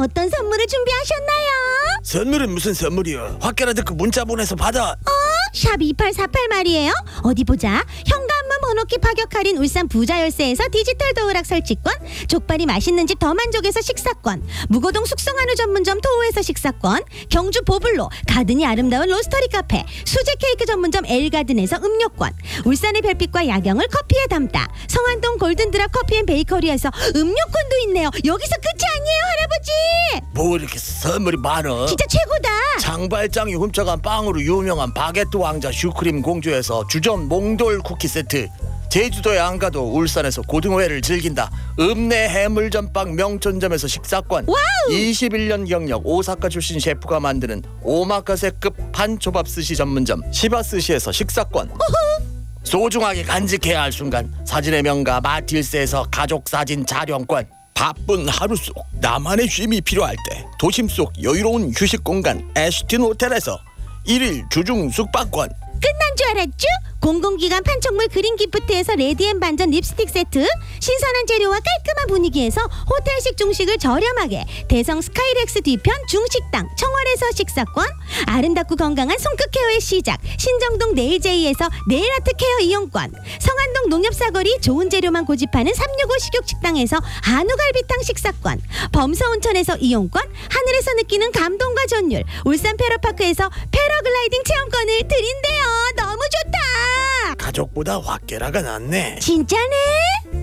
어떤 선물을 준비하셨나요? 선물은 무슨 선물이야? 확계라 듣고 문자 보내서 받아. 샵 2848 말이에요. 어디 보자. 현관문 번호키 파격 할인 울산 부자 열쇠에서 디지털 도어락 설치권, 족발이 맛있는 집 더 만족에서 식사권, 무고동 숙성한우 전문점 토우에서 식사권, 경주 보블로 가든이 아름다운 로스터리 카페, 수제 케이크 전문점 엘가든에서 음료권, 울산의 별빛과 야경을 커피에 담다 성안동 골든드랍 커피앤베이커리에서 음료권도 있네요. 여기서 끝이 아니에요, 할아버지. 뭐 이렇게 선물이 많어? 진짜 최고다. 장발장이 훔쳐간 빵으로 유명한 바게트 왕자 슈크림 공주에서 주전 몽돌 쿠키 세트, 제주도에 안 가도 울산에서 고등어회를 즐긴다 읍내 해물전빵 명촌점에서 식사권, 와우! 21년 경력 오사카 출신 셰프가 만드는 오마카세급 판초밥 스시 전문점 시바스시에서 식사권, 소중하게 간직해야 할 순간 사진의 명가 마틸스에서 가족사진 촬영권, 바쁜 하루 속 나만의 쉼이 필요할 때 도심 속 여유로운 휴식 공간 애쉬틴 호텔에서 1일 주중 숙박권. 끝난 줄 알았죠? 공공기관 판촉물 그린 기프트에서 레디앤 반전 립스틱 세트, 신선한 재료와 깔끔한 분위기에서 호텔식 중식을 저렴하게 대성 스카이렉스 뒤편 중식당 청월에서 식사권, 아름답고 건강한 손끝 케어의 시작 신정동 네일제이에서 네일아트 케어 이용권, 성안동 농협사거리 좋은 재료만 고집하는 365 식육식당에서 한우갈비탕 식사권, 범서온천에서 이용권, 하늘에서 느끼는 감동과 전율 울산 페러파크에서 패러글라이딩 체험권을 드린대요. 너무 좋다. 가족보다 확계라가 낫네. 진짜네?